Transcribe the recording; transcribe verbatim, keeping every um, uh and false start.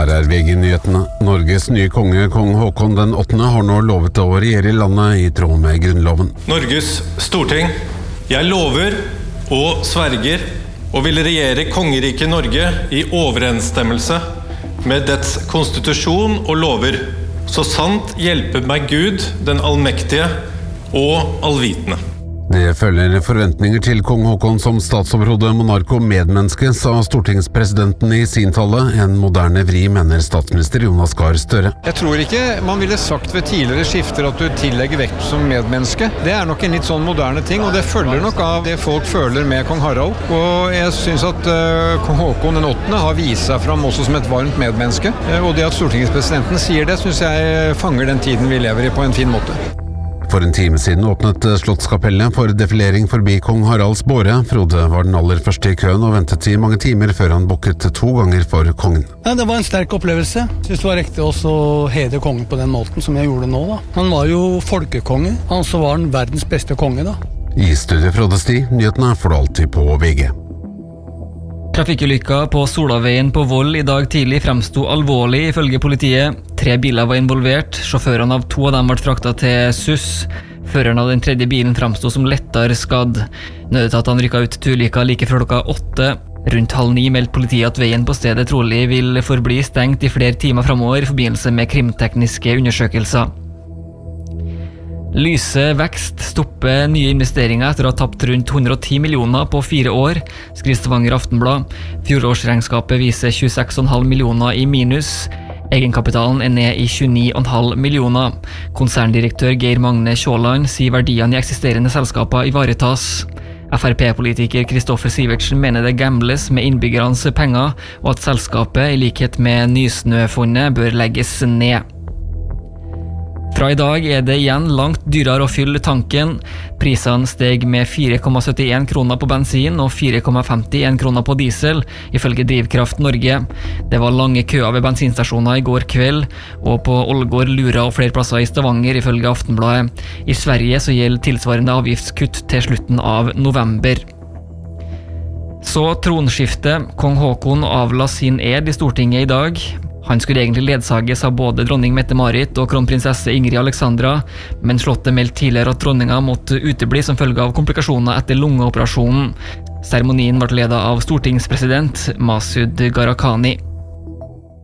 Her er V G-nyhetene. Norges nye konge, kong Håkon den åttende, har nå lovet å regjere i landet i tråd med grunnloven. Norges storting, jeg lover og sverger og vil regjere kongeriket Norge i overensstemmelse med dets konstitusjon og lover, så sant hjelper meg Gud, den allmektige og allvitende. Det følger forventninger til kong Håkon som statsoverhode, monark og medmenneske, sa stortingspresidenten i sin tale. En moderne vri, mener statsminister Jonas Gahr Støre. Jeg tror ikke man ville sagt ved tidligere skifter at du tillegger vekt som medmenneske. Det er nok en litt sånn moderne ting, og det følger nok av det folk føler med kong Harald. Og jeg synes at uh, kong Håkon den åttende har vist seg fram også som et varmt medmenneske. Uh, og det at stortingspresidenten sier det, synes jeg fanger den tiden vi lever i på en fin måte. For en time siden åpnet Slottskapellet for defilering forbi kong Haralds båre. Frode var den aller første i køen og ventet i mange timer før han bukket to ganger for kongen. Ja, det var en sterk opplevelse. Jeg synes det var riktig også å hedre kongen på den måten som jeg gjorde nå. Da. Han var jo folkekonge, han så var han verdens beste konge da. I studiet Frode Sti, nyhetene får du alltid på V G. Trafikkulykka på Solaveien på Voll i dag tidlig fremsto alvorlig ifølge politiet. Tre biler var involvert, sjåførene av to av dem ble fraktet til S U S. Føreren av den tredje bilen fremsto som lettere skadd. Nødetatene rykket ut til ulykka like før klokka åtte. Rundt halv ni meldte politiet at veien på stedet trolig vil forbli stengt i flere timer fremover i forbindelse med krimtekniske undersøkelser. Lyse vekst stopper nye investeringer etter å ha tapt rundt hundre og ti millioner på fire år, skriver Stavanger Aftenblad. Fjorårsregnskapet viser tjueseks komma fem millioner i minus. Egenkapitalen er ned i tjueni komma fem millioner. Konserndirektør Geir Magne Sjåland sier verdiene i eksisterende selskaper ivaretas. F R P-politiker Kristoffer Sivertsen mener det gambles med innbyggernes penger, og at selskapet, i likhet med Nysnøfondet, bør legges ned. Fra i dag er det igjen langt dyrere å fylle tanken. Prisene steg med fire komma syttien kroner på bensin og fire komma femtien kroner på diesel, ifølge Drivkraft Norge. Det var lange køer ved bensinstasjoner i går kveld, og på Ålgård, Lura og flere plasser i Stavanger, ifølge Aftenbladet. I Sverige så gjelder tilsvarende avgiftskutt til slutten av november. Så tronskifte. Kong Håkon avla sin ed i Stortinget i dag. Han skulle egentlig ledsages av både dronning Mette-Marit og kronprinsesse Ingrid Alexandra, men slottet meldte tidligere at dronninga måtte utebli som følge av komplikasjoner etter lungeoperasjonen. Seremonien ble ledet av stortingspresident Masud Gharahkhani.